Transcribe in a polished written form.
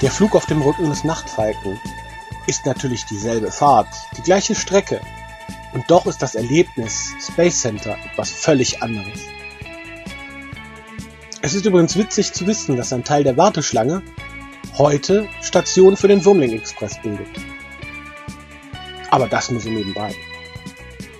Der Flug auf dem Rücken des Nachtfalken ist natürlich dieselbe Fahrt, die gleiche Strecke. Und doch ist das Erlebnis Space Center etwas völlig anderes. Es ist übrigens witzig zu wissen, dass ein Teil der Warteschlange heute Station für den Wurmling Express bildet. Aber das nur so nebenbei.